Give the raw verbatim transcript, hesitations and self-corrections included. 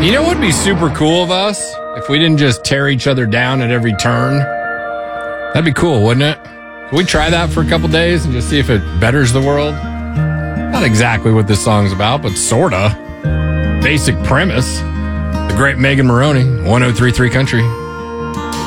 You know what would be super cool of us? If we didn't just tear each other down at every turn. That'd be cool, wouldn't it? Can we try that for a couple days and just see if it betters the world? Not exactly what this song's about, but sorta. Basic premise. The great Megan Maroney, one oh three point three Country.